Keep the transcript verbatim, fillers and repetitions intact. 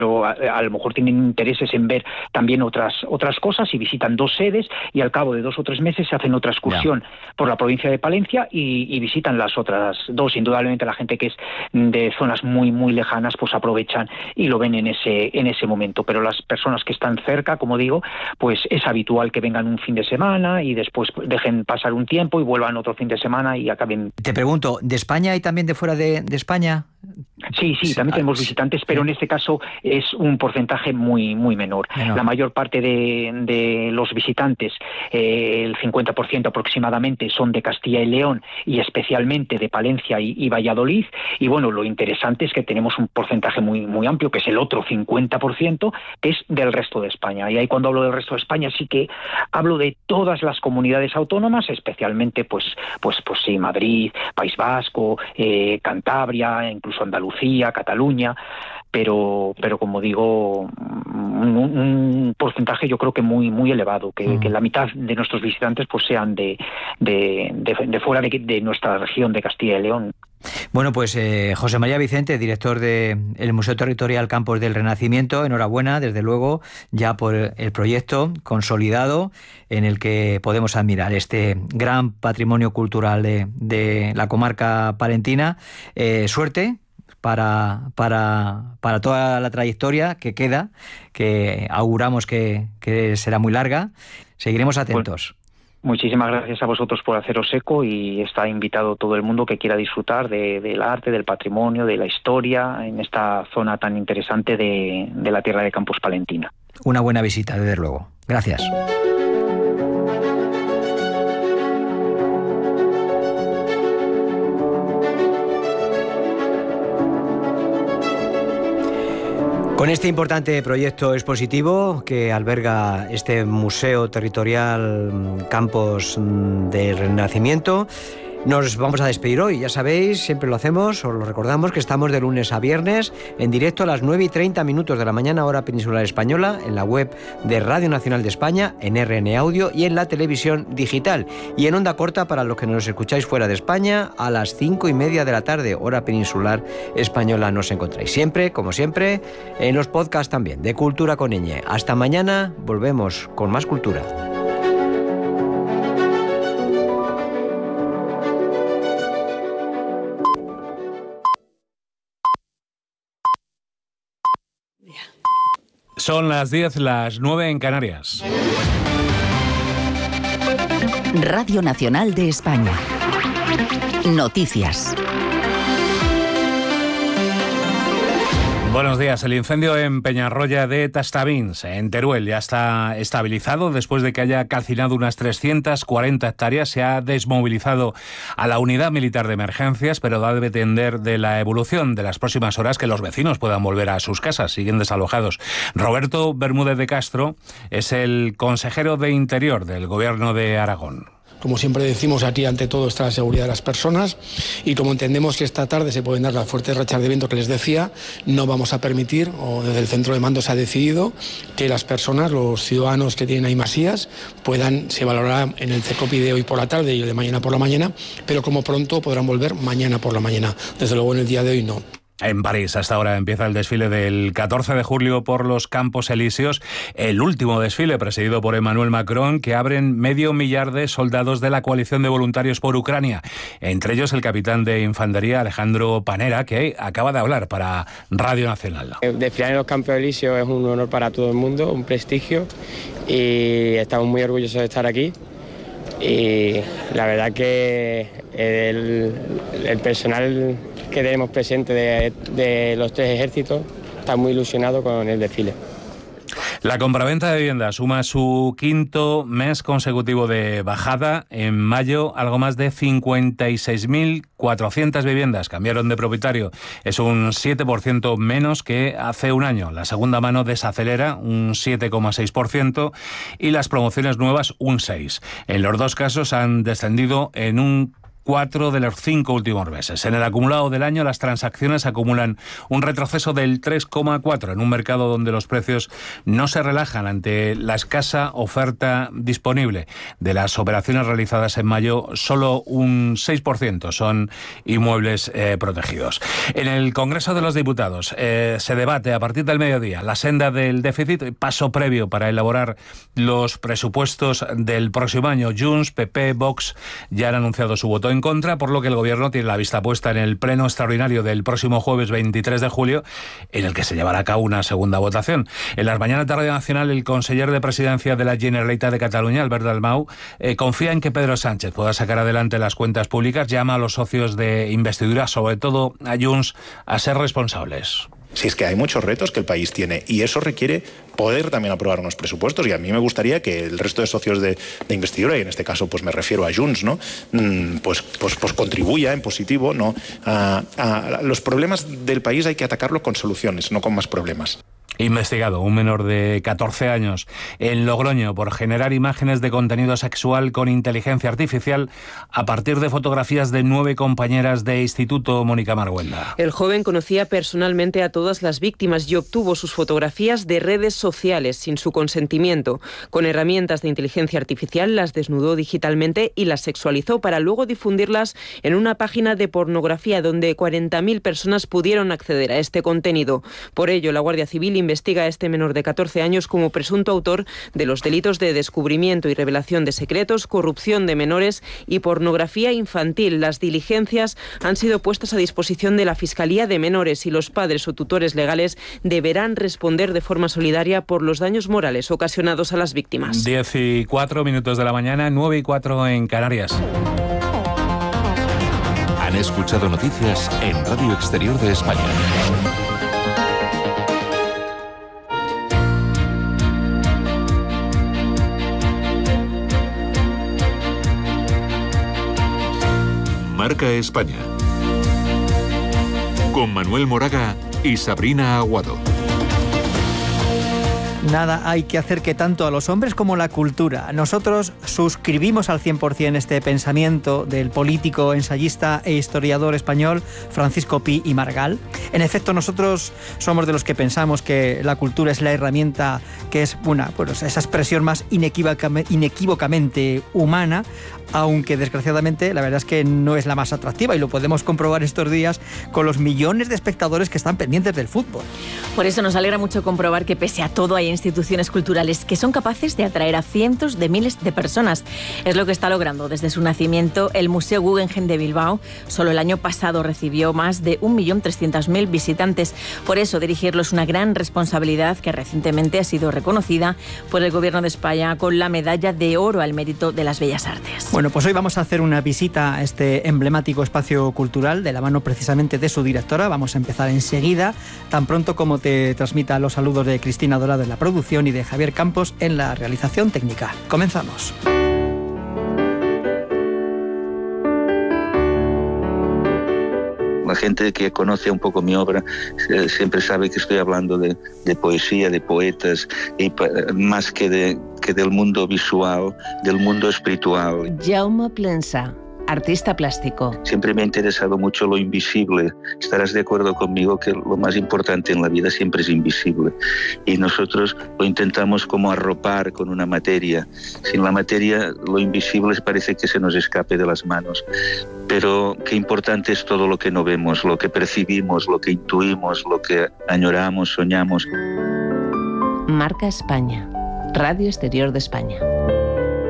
pero a, a lo mejor tienen intereses en ver también otras otras cosas y visitan dos sedes y al cabo de dos o tres meses se hacen otra excursión yeah. por la provincia de Palencia y, y visitan las otras dos. Indudablemente la gente que es de zonas muy muy lejanas pues aprovechan y lo ven en ese en ese momento, pero las personas que están cerca, como digo, pues es habitual que vengan un fin de semana y después dejen pasar un tiempo y vuelvan otro fin de semana y acaben. Te pregunto, ¿de España y también de fuera de, de España? Sí, sí, también tenemos visitantes, pero en este caso es un porcentaje muy muy menor. menor. La mayor parte de, de los visitantes, eh, el cincuenta por ciento aproximadamente, son de Castilla y León y especialmente de Palencia y, y Valladolid. Y bueno, lo interesante es que tenemos un porcentaje muy muy amplio, que es el otro cincuenta por ciento, que es del resto de España. Y ahí cuando hablo del resto de España sí que hablo de todas las comunidades autónomas, especialmente pues pues pues sí, Madrid, País Vasco, eh, Cantabria, incluso Andalucía, Cataluña, pero pero como digo, un, un porcentaje yo creo que muy muy elevado, que, mm. que la mitad de nuestros visitantes pues sean de de, de, de fuera de, de nuestra región de Castilla y León. Bueno, pues eh, José María Vicente, director del Museo Territorial Campos del Renacimiento, enhorabuena, desde luego, ya por el proyecto consolidado en el que podemos admirar este gran patrimonio cultural de, de la comarca palentina. Eh, suerte para, para, para toda la trayectoria que queda, que auguramos que, que será muy larga. Seguiremos atentos. Bueno. Muchísimas gracias a vosotros por haceros eco y está invitado todo el mundo que quiera disfrutar de, del arte, del patrimonio, de la historia en esta zona tan interesante de, de la tierra de Campos Palentina. Una buena visita, desde luego. Gracias. Con este importante proyecto expositivo que alberga este Museo Territorial Campos del Renacimiento, nos vamos a despedir hoy. Ya sabéis, siempre lo hacemos, os lo recordamos, que estamos de lunes a viernes en directo a las nueve y treinta minutos de la mañana, hora peninsular española, en la web de Radio Nacional de España, en R N Audio y en la televisión digital. Y en onda corta para los que nos escucháis fuera de España, a las cinco y media de la tarde, hora peninsular española, nos encontráis. Siempre, como siempre, en los podcasts también, de Cultura con Ñ. Hasta mañana, volvemos con más cultura. Son las diez, las nueve en Canarias. Radio Nacional de España. Noticias. Buenos días. El incendio en Peñarroya de Tastavins, en Teruel, ya está estabilizado después de que haya calcinado unas trescientas cuarenta hectáreas. Se ha desmovilizado a la unidad militar de emergencias, pero va a depender de la evolución de las próximas horas que los vecinos puedan volver a sus casas. Siguen desalojados. Roberto Bermúdez de Castro es el consejero de Interior del Gobierno de Aragón. Como siempre decimos, aquí ante todo está la seguridad de las personas y como entendemos que esta tarde se pueden dar las fuertes rachas de viento que les decía, no vamos a permitir, o desde el centro de mando se ha decidido, que las personas, los ciudadanos que tienen ahí masías, puedan, se valorará en el CECOPI de hoy por la tarde y el de mañana por la mañana, pero como pronto podrán volver mañana por la mañana. Desde luego en el día de hoy no. En París, hasta ahora empieza el desfile del catorce de julio por los Campos Elíseos, el último desfile presidido por Emmanuel Macron, que abren medio millar de soldados de la coalición de voluntarios por Ucrania, entre ellos el capitán de infantería Alejandro Panera, que acaba de hablar para Radio Nacional. Desfilar en los Campos Elíseos es un honor para todo el mundo, un prestigio, y estamos muy orgullosos de estar aquí. Y la verdad que el, el personal que tenemos presente de, de los tres ejércitos está muy ilusionado con el desfile. La compraventa de viviendas suma su quinto mes consecutivo de bajada. En mayo, algo más de cincuenta y seis mil cuatrocientas viviendas cambiaron de propietario. Es un siete por ciento menos que hace un año. La segunda mano desacelera un siete coma seis por ciento y las promociones nuevas un seis por ciento. En los dos casos han descendido en un cuatro de los cinco últimos meses. En el acumulado del año, las transacciones acumulan un retroceso del tres coma cuatro en un mercado donde los precios no se relajan ante la escasa oferta disponible. De las operaciones realizadas en mayo, solo un seis por ciento son inmuebles eh, protegidos. En el Congreso de los Diputados eh, se debate a partir del mediodía la senda del déficit, paso previo para elaborar los presupuestos del próximo año. Junts, P P, Vox ya han anunciado su voto en contra, por lo que el Gobierno tiene la vista puesta en el pleno extraordinario del próximo jueves veintitrés de julio, en el que se llevará a cabo una segunda votación. En las mañanas de Radio Nacional, el conseller de Presidencia de la Generalitat de Cataluña, Albert Dalmau, eh, confía en que Pedro Sánchez pueda sacar adelante las cuentas públicas, llama a los socios de investidura, sobre todo a Junts, a ser responsables. Si es que hay muchos retos que el país tiene y eso requiere poder también aprobar unos presupuestos, y a mí me gustaría que el resto de socios de, de investidura, y en este caso pues me refiero a Junts, ¿no? pues, pues, pues contribuya en positivo, ¿no? a, a los problemas del país hay que atacarlos con soluciones, no con más problemas. Investigado un menor de catorce años en Logroño por generar imágenes de contenido sexual con inteligencia artificial a partir de fotografías de nueve compañeras de instituto. Mónica Marguenda. El joven conocía personalmente a todas las víctimas y obtuvo sus fotografías de redes sociales sin su consentimiento. Con herramientas de inteligencia artificial las desnudó digitalmente y las sexualizó para luego difundirlas en una página de pornografía donde cuarenta mil personas pudieron acceder a este contenido. Por ello, la Guardia Civil investiga a este menor de catorce años como presunto autor de los delitos de descubrimiento y revelación de secretos, corrupción de menores y pornografía infantil. Las diligencias han sido puestas a disposición de la Fiscalía de Menores y los padres o tutores legales deberán responder de forma solidaria por los daños morales ocasionados a las víctimas. diez y cuatro minutos de la mañana, nueve y cuatro en Canarias. Han escuchado noticias en Radio Exterior de España. Marca España. Con Manuel Moraga y Sabrina Aguado. Nada hay que hacer que tanto a los hombres como la cultura. Nosotros suscribimos al cien por ciento este pensamiento del político, ensayista e historiador español Francisco Pi y Margall. En efecto, nosotros somos de los que pensamos que la cultura es la herramienta que es una, pues, esa expresión más inequívocamente, inequívocamente humana, aunque desgraciadamente la verdad es que no es la más atractiva, y lo podemos comprobar estos días con los millones de espectadores que están pendientes del fútbol. Por eso nos alegra mucho comprobar que pese a todo hay instituciones culturales que son capaces de atraer a cientos de miles de personas. Es lo que está logrando desde su nacimiento el Museo Guggenheim de Bilbao. Solo el año pasado recibió más de un millón trescientos mil visitantes. Por eso dirigirlo es una gran responsabilidad que recientemente ha sido reconocida por el Gobierno de España con la Medalla de Oro al Mérito de las Bellas Artes. Bueno, pues hoy vamos a hacer una visita a este emblemático espacio cultural de la mano precisamente de su directora. Vamos a empezar enseguida, tan pronto como te transmita los saludos de Cristina Dorado en la producción y de Javier Campos en la realización técnica. Comenzamos. La gente que conoce un poco mi obra eh, siempre sabe que estoy hablando de, de poesía, de poetas, y pa, más que, de, que del mundo visual, del mundo espiritual. Jaume Plensa, artista plástico. Siempre me ha interesado mucho lo invisible. Estarás de acuerdo conmigo que lo más importante en la vida siempre es invisible. Y nosotros lo intentamos como arropar con una materia. Sin la materia, lo invisible parece que se nos escape de las manos. Pero qué importante es todo lo que no vemos, lo que percibimos, lo que intuimos, lo que añoramos, soñamos. Marca España, Radio Exterior de España.